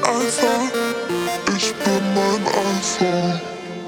Alpha, ich bin mein Alpha.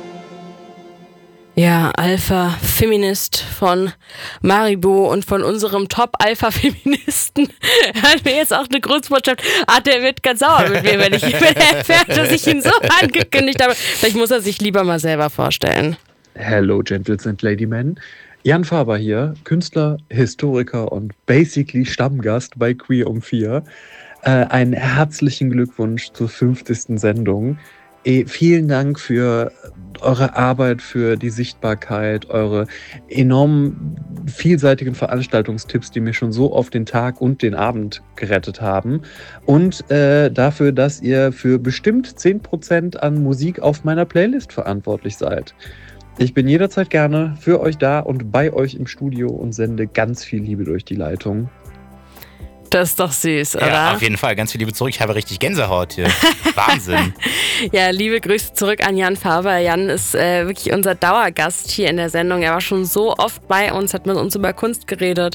Ja, Alpha-Feminist von Maribo und von unserem Top-Alpha-Feministen hat mir jetzt auch eine Grußbotschaft. Der wird ganz sauer mit mir, wenn er erfährt, dass ich ihn so angekündigt habe. Vielleicht muss er sich lieber mal selber vorstellen. Hello, Gentles and Ladymen. Jan Faber hier, Künstler, Historiker und basically Stammgast bei Queer um 4. Einen herzlichen Glückwunsch zur 50. Sendung. Vielen Dank für eure Arbeit, für die Sichtbarkeit, eure enorm vielseitigen Veranstaltungstipps, die mir schon so oft den Tag und den Abend gerettet haben. Und dafür, dass ihr für bestimmt 10% an Musik auf meiner Playlist verantwortlich seid. Ich bin jederzeit gerne für euch da und bei euch im Studio und sende ganz viel Liebe durch die Leitung. Das ist doch süß, oder? Ja, auf jeden Fall. Ganz viel Liebe zurück. Ich habe richtig Gänsehaut hier. Wahnsinn. Ja, liebe Grüße zurück an Jan Faber. Jan ist wirklich unser Dauergast hier in der Sendung. Er war schon so oft bei uns, hat mit uns über Kunst geredet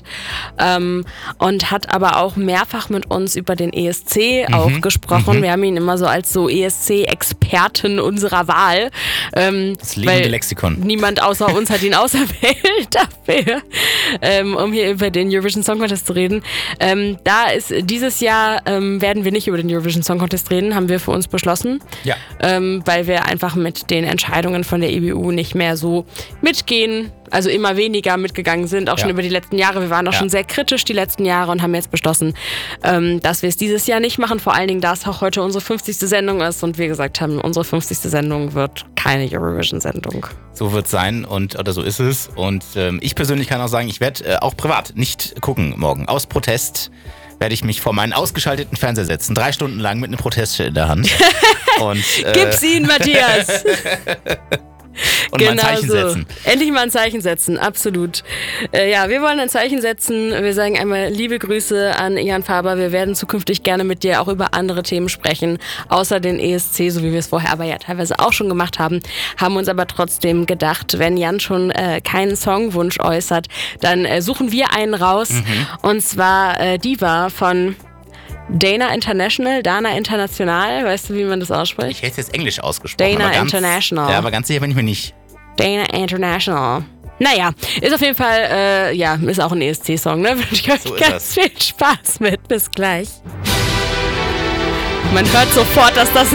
und hat aber auch mehrfach mit uns über den ESC auch gesprochen. Wir haben ihn immer so als so ESC-Experten unserer Wahl. Das lebende Lexikon. Niemand außer uns hat ihn auserwählt dafür, um hier über den Eurovision Song Contest zu reden. Da ist dieses Jahr werden wir nicht über den Eurovision Song Contest reden, haben wir für uns beschlossen. Ja. Weil wir einfach mit den Entscheidungen von der EBU nicht mehr so mitgehen, also immer weniger mitgegangen sind, auch schon über die letzten Jahre. Wir waren auch schon sehr kritisch die letzten Jahre und haben jetzt beschlossen, dass wir es dieses Jahr nicht machen, vor allen Dingen, da es auch heute unsere 50. Sendung ist und wir gesagt haben, unsere 50. Sendung wird keine Eurovision-Sendung. So wird es sein oder so ist es. Und ich persönlich kann auch sagen, ich werde auch privat nicht gucken morgen. Aus Protest werde ich mich vor meinen ausgeschalteten Fernseher setzen, 3 Stunden lang mit einem Protestschild in der Hand. Und, Gib's ihnen, Matthias! Und mal ein Zeichen setzen. Endlich mal ein Zeichen setzen, absolut. Ja, wir wollen ein Zeichen setzen. Wir sagen einmal liebe Grüße an Jan Faber. Wir werden zukünftig gerne mit dir auch über andere Themen sprechen, außer den ESC, so wie wir es vorher aber ja teilweise auch schon gemacht haben. Haben uns aber trotzdem gedacht, wenn Jan schon keinen Songwunsch äußert, dann suchen wir einen raus. Und zwar Diva von Dana International, weißt du, wie man das ausspricht? Ich hätte es jetzt Englisch ausgesprochen. Dana International. Ja, aber ganz sicher bin ich mir nicht. Dana International. Naja, ist auf jeden Fall, ist auch ein ESC-Song, ne? Wünsche ich euch ganz viel Spaß mit. Bis gleich. Man hört sofort, dass das